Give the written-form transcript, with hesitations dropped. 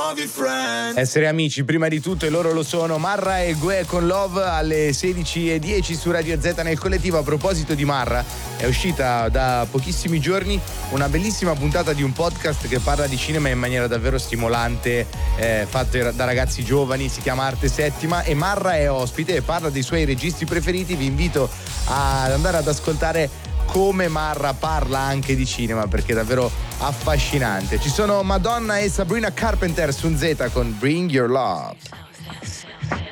nuovi friends. Essere amici prima di tutto, e loro lo sono. Marra e Gue con Love alle 16:10 su Radio Z nel collettivo. A proposito di Marra, è uscita da pochissimi giorni una bellissima puntata di un podcast che parla di cinema in maniera davvero stimolante, fatto da ragazzi giovani, si chiama Arte Settima, e Marra è ospite e parla dei suoi registi preferiti. Vi invito ad andare ad ascoltare come Marra parla anche di cinema, perché è davvero affascinante. Ci sono Madonna e Sabrina Carpenter su Z con Bring Your Love.